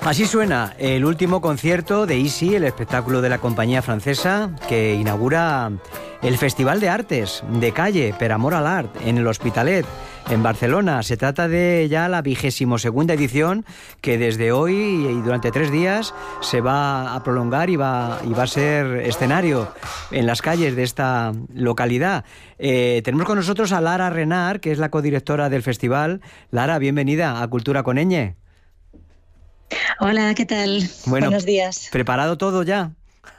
Así suena el último concierto de Easy, el espectáculo de la compañía francesa que inaugura el Festival de Artes de Calle Per Amor al Art en el Hospitalet, en Barcelona. Se trata de ya la 22ª edición que desde hoy y durante 3 días se va a prolongar y va a ser escenario en las calles de esta localidad. Tenemos con nosotros a Lara Renard, que es la codirectora del festival. Lara, bienvenida a Cultura con Ñ. Hola, ¿qué tal? Bueno, buenos días. ¿Preparado todo ya?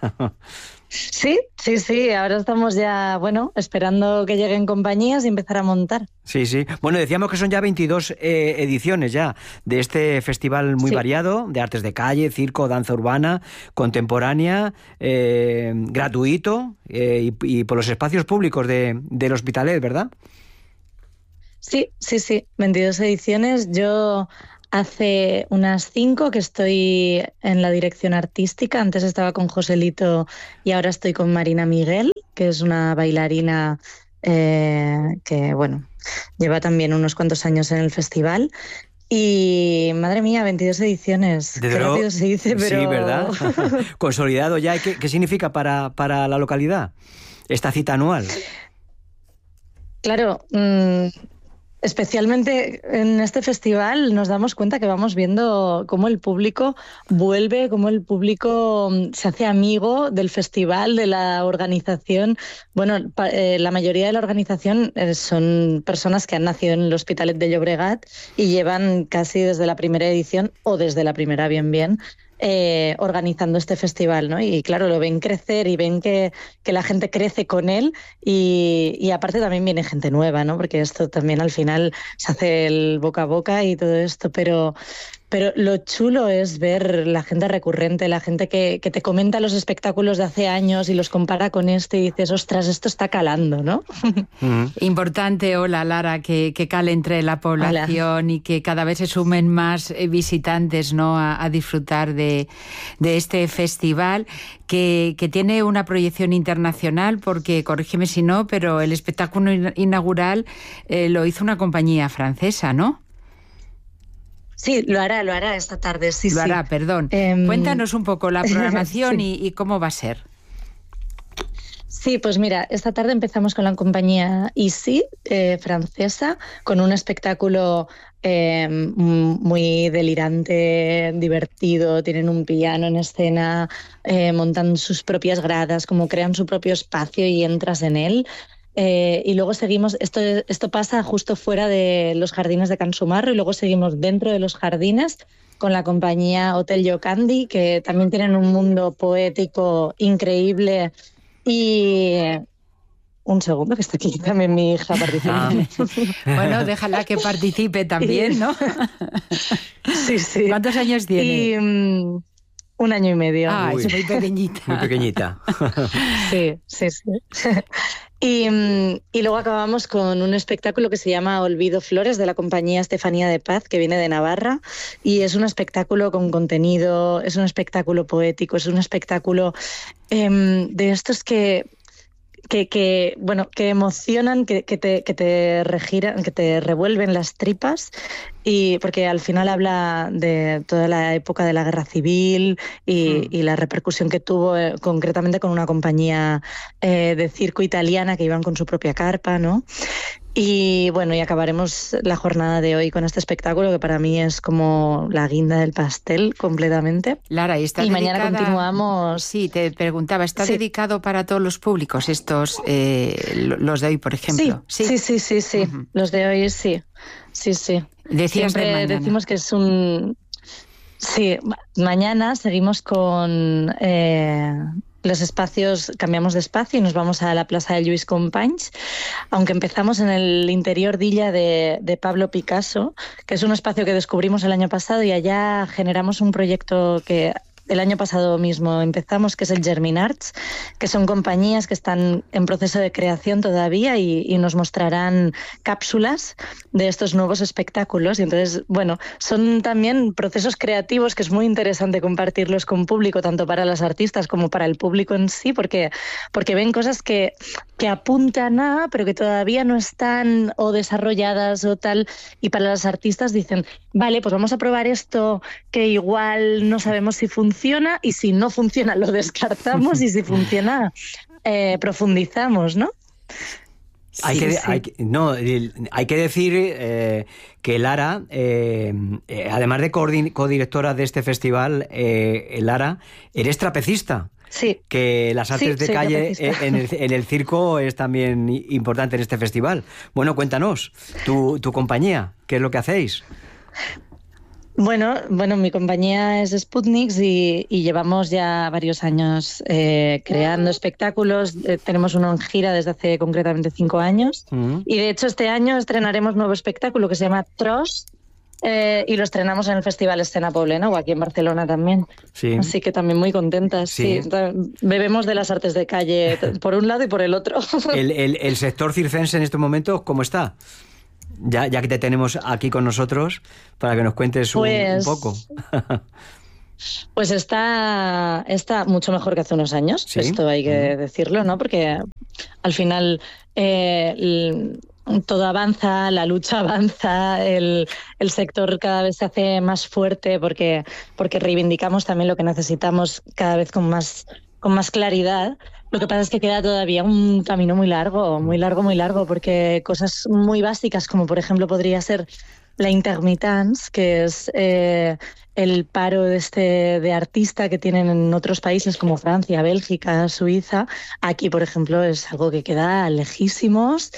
Sí, ahora estamos ya, esperando que lleguen compañías y empezar a montar. Sí. Bueno, decíamos que son ya 22 ediciones ya de este festival muy variado, de artes de calle, circo, danza urbana, contemporánea, gratuito y por los espacios públicos del Hospitalet, ¿verdad? Sí, 22 ediciones. Yo hace unas 5 que estoy en la dirección artística. Antes estaba con Joselito y ahora estoy con Marina Miguel, que es una bailarina que, lleva también unos cuantos años en el festival. Y, madre mía, 22 ediciones. Qué rápido se dice, pero... Sí, ¿verdad? Consolidado ya. ¿Qué significa para la localidad esta cita anual? Claro, especialmente en este festival nos damos cuenta que vamos viendo cómo el público vuelve, cómo el público se hace amigo del festival, de la organización. Bueno, la mayoría de la organización son personas que han nacido en el Hospitalet de Llobregat y llevan casi desde la primera edición o desde la primera bien, organizando este festival, ¿no? Y claro, lo ven crecer y ven que la gente crece con él y aparte también viene gente nueva, ¿no? Porque esto también al final se hace el boca a boca y todo esto, pero lo chulo es ver la gente recurrente, la gente que te comenta los espectáculos de hace años y los compara con este y dices, ostras, esto está calando, ¿no? Importante, hola Lara, que cale entre la población. Hola. Y que cada vez se sumen más visitantes, ¿no? a disfrutar de este festival que tiene una proyección internacional porque, corrígeme si no, pero el espectáculo inaugural lo hizo una compañía francesa, ¿no? Sí, lo hará esta tarde, sí. Lo hará, perdón. Cuéntanos un poco la programación y cómo va a ser. Sí, pues mira, esta tarde empezamos con la compañía Easy, francesa, con un espectáculo muy delirante, divertido. Tienen un piano en escena, montan sus propias gradas, como crean su propio espacio y entras en él. Y luego seguimos, esto pasa justo fuera de los jardines de Can Sumarro y luego seguimos dentro de los jardines con la compañía Hotel Yocandi, que también tienen un mundo poético increíble. Y un segundo, que está aquí también mi hija participando. Bueno, déjala que participe también, ¿no? Sí. ¿Cuántos años tiene? Y 1 año y medio. Es muy pequeñita. Muy pequeñita. Sí. Y luego acabamos con un espectáculo que se llama Olvido Flores, de la compañía Estefanía de Paz, que viene de Navarra, y es un espectáculo con contenido, es un espectáculo poético, es un espectáculo de estos que emocionan, que te regiran, que te revuelven las tripas, y porque al final habla de toda la época de la guerra civil y la repercusión que tuvo concretamente con una compañía de circo italiana que iban con su propia carpa, ¿no? Y bueno, y acabaremos la jornada de hoy con este espectáculo que para mí es como la guinda del pastel completamente. Lara, ¿y mañana continuamos? Sí, te preguntaba, ¿está dedicado para todos los públicos estos, los de hoy, por ejemplo? Sí. Uh-huh. Los de hoy sí. Siempre decimos que es un... Sí, mañana seguimos con... los espacios, cambiamos de espacio y nos vamos a la plaza de Lluís Companys, aunque empezamos en el interior d'Illa de Pablo Picasso, que es un espacio que descubrimos el año pasado y allá generamos un proyecto que el año pasado mismo empezamos, que es el Germinarts, que son compañías que están en proceso de creación todavía y nos mostrarán cápsulas de estos nuevos espectáculos. Y entonces, bueno, son también procesos creativos que es muy interesante compartirlos con público, tanto para las artistas como para el público en sí, porque ven cosas que apuntan a, pero que todavía no están o desarrolladas o tal, y para las artistas dicen, vale, pues vamos a probar esto que igual no sabemos si funciona, y si no funciona lo descartamos, y si funciona profundizamos, ¿no? Hay que decir que Lara, además de codirectora de este festival, Lara, eres trapecista. Sí. Que las artes de calle en el circo es también importante en este festival. Bueno, cuéntanos, tu compañía, ¿qué es lo que hacéis? Bueno, mi compañía es Sputniks y llevamos ya varios años creando espectáculos. Tenemos uno en gira desde hace concretamente 5 años. Y de hecho este año estrenaremos nuevo espectáculo que se llama Tros, y lo estrenamos en el Festival Escena Poblena, o aquí en Barcelona también. Sí. Así que también muy contentas. Sí. Bebemos de las artes de calle por un lado y por el otro. El sector circense en estos momentos, ¿cómo está? Ya que te tenemos aquí con nosotros para que nos cuentes un poco. Pues está mucho mejor que hace unos años, ¿sí? Esto hay que decirlo, ¿no? Porque al final todo avanza, la lucha avanza, el sector cada vez se hace más fuerte porque reivindicamos también lo que necesitamos cada vez con más claridad. Lo que pasa es que queda todavía un camino muy largo, porque cosas muy básicas, como por ejemplo podría ser la intermitence, que es el paro de artista que tienen en otros países como Francia, Bélgica, Suiza, aquí por ejemplo es algo que queda lejísimos.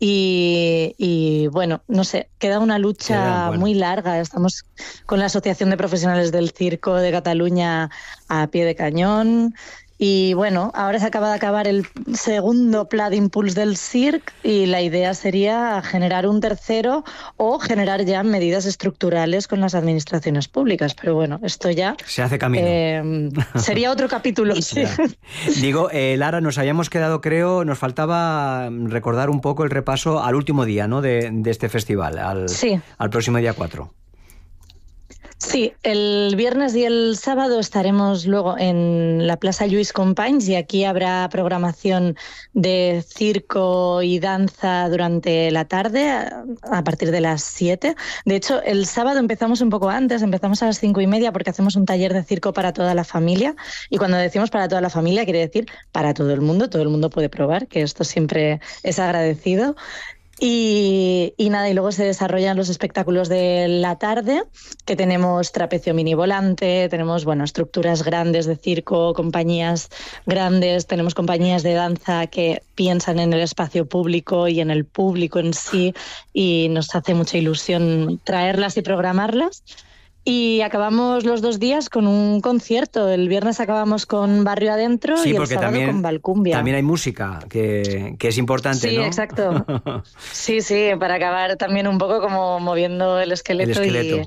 Y bueno, no sé, queda una lucha muy larga. Estamos con la Asociación de Profesionales del Circo de Cataluña a pie de cañón. Y bueno, ahora se acaba de acabar el segundo Pla d'Impuls del CIRC y la idea sería generar un tercero o generar ya medidas estructurales con las administraciones públicas. Pero bueno, esto ya se hace camino. Sería otro capítulo. Sí. Digo, Lara, nos habíamos quedado, creo, nos faltaba recordar un poco el repaso al último día, ¿no? de este festival, al próximo día 4. Sí, el viernes y el sábado estaremos luego en la Plaza Lluís Companys y aquí habrá programación de circo y danza durante la tarde a partir de las 7. De hecho, el sábado empezamos un poco antes, empezamos a las 5:30 porque hacemos un taller de circo para toda la familia, y cuando decimos para toda la familia quiere decir para todo el mundo puede probar, que esto siempre es agradecido. Y nada, y luego se desarrollan los espectáculos de la tarde, que tenemos trapecio mini volante, tenemos estructuras grandes de circo, compañías grandes, tenemos compañías de danza que piensan en el espacio público y en el público en sí, y nos hace mucha ilusión traerlas y programarlas. Y acabamos los 2 días con un concierto. El viernes acabamos con Barrio Adentro y el sábado con Valcumbia. También hay música, que es importante, sí, ¿no? Sí, exacto. Sí, para acabar también un poco como moviendo el esqueleto.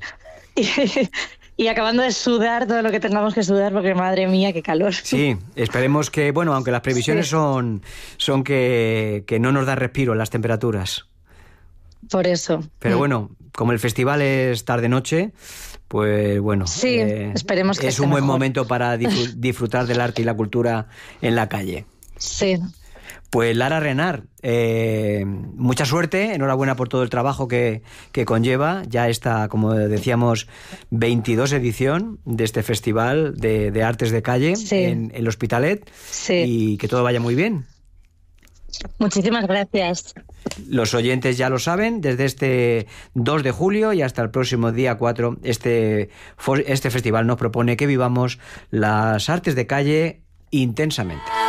Y acabando de sudar todo lo que tengamos que sudar, porque madre mía, qué calor. Sí, esperemos que, aunque las previsiones son que no nos da respiro las temperaturas. Por eso. Pero bueno, como el festival es tarde-noche, pues bueno, sí, esperemos que es un buen mejor momento para disfrutar del arte y la cultura en la calle. Sí. Pues Lara Renard, mucha suerte, enhorabuena por todo el trabajo que conlleva ya esta, como decíamos, 22 edición de este festival de artes de calle en el Hospitalet, y que todo vaya muy bien. Muchísimas gracias. Los oyentes ya lo saben, desde este 2 de julio y hasta el próximo día 4, este festival nos propone que vivamos las artes de calle intensamente.